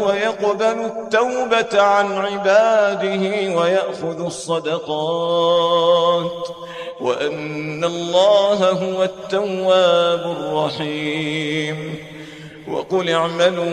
ويقبل التوبة عن عباده ويأخذ الصدقات، وأن الله هو التواب الرحيم. وقل اعملوا